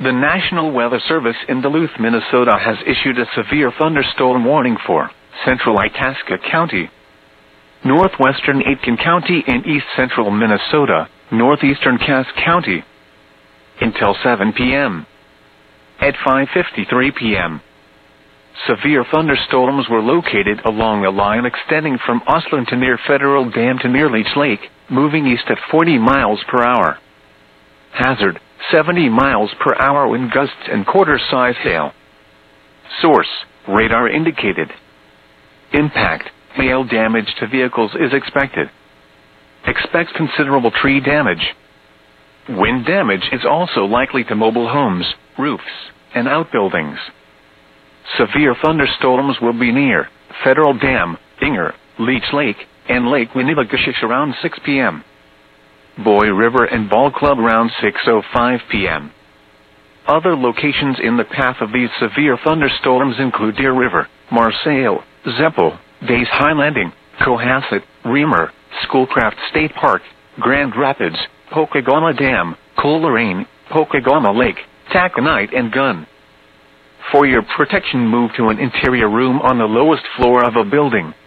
The National Weather Service in Duluth, Minnesota has issued a severe thunderstorm warning for central Itasca County, northwestern Aitkin County and east central Minnesota, northeastern Cass County, until 7 p.m. At 5:53 p.m., severe thunderstorms were located along a line extending from Osland to near Federal Dam to near Leech Lake, moving east at 40 miles per hour. Hazard, 70 miles per hour wind gusts and quarter-size hail. Source, radar indicated. Impact, hail damage to vehicles is expected. Expect considerable tree damage. Wind damage is also likely to mobile homes, roofs, and outbuildings. Severe thunderstorms will be near Federal Dam, Inger, Leech Lake, and Lake Winnipesaukee around 6 p.m. Boy River and Ball Club around 6:05 p.m. Other locations in the path of these severe thunderstorms include Deer River, Marseille, Zeppel, Days High Landing, Cohasset, Reamer, Schoolcraft State Park, Grand Rapids, Pokegama Dam, Coleraine, Pokegama Lake, Taconite and Gunn. For your protection, move to an interior room on the lowest floor of a building.